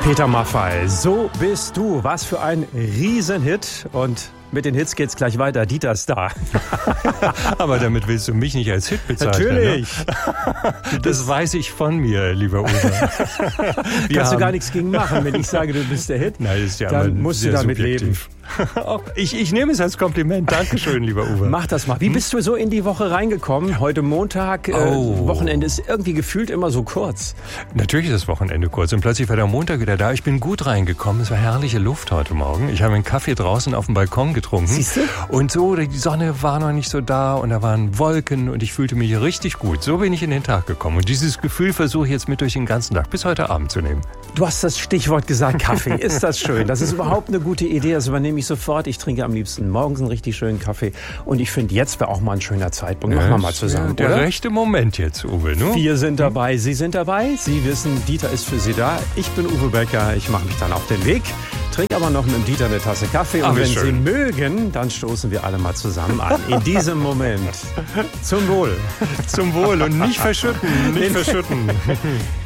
Peter Maffay, so bist du. Was für ein Riesenhit. Und mit den Hits geht's gleich weiter. Dieter ist da. Aber damit willst du mich nicht als Hit bezeichnen. Natürlich. Ne? Das weiß ich von mir, lieber Uwe. Kannst du gar nichts gegen machen, wenn ich sage, du bist der Hit. Nein, das ist ja dann musst du damit leben. Ich nehme es als Kompliment. Dankeschön, lieber Uwe. Mach das mal. Wie bist du so in die Woche reingekommen? Heute Montag, Wochenende ist irgendwie gefühlt immer so kurz. Natürlich ist das Wochenende kurz und plötzlich war der Montag wieder da. Ich bin gut reingekommen. Es war herrliche Luft heute Morgen. Ich habe einen Kaffee draußen auf dem Balkon getrunken. Siehst du? Und so, die Sonne war noch nicht so da und da waren Wolken und ich fühlte mich richtig gut. So bin ich in den Tag gekommen. Und dieses Gefühl versuche ich jetzt mit durch den ganzen Tag bis heute Abend zu nehmen. Du hast das Stichwort gesagt, Kaffee. Ist das schön? Das ist überhaupt eine gute Idee. Das übernehme ich sofort. Ich trinke am liebsten morgens einen richtig schönen Kaffee. Und ich finde, jetzt wäre auch mal ein schöner Zeitpunkt. Machen wir mal zusammen, der oder? rechte Moment jetzt, Uwe. Ne? Wir sind dabei, Sie sind dabei. Sie wissen, Dieter ist für Sie da. Ich bin Uwe Becker. Ich mache mich dann auf den Weg. Trinke aber noch mit dem Dieter eine Tasse Kaffee. Und wenn Sie mögen, dann stoßen wir alle mal zusammen an. In diesem Moment. Zum Wohl. Zum Wohl und nicht verschütten. Nicht verschütten.